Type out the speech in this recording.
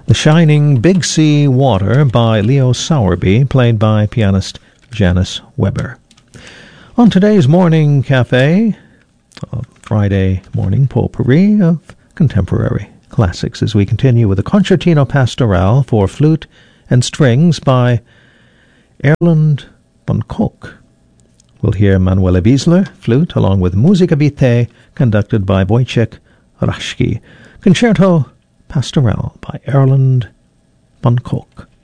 The Shining Big Sea Water by Leo Sowerby, played by pianist Janice Weber. On today's Morning Cafe, a Friday morning potpourri of contemporary classics as we continue with the Concertino Pastorale for flute and strings by Erland von Koch. We'll hear Manuela Wiesler, flute, along with Musica Vitae, conducted by Wojciech Raszki. Concerto Pastorale by Erland von Koch.